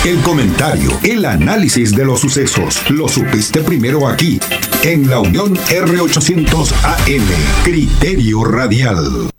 El comentario, el análisis de los sucesos. Lo supiste primero aquí, en la Unión R800 AM. Criterio Radial.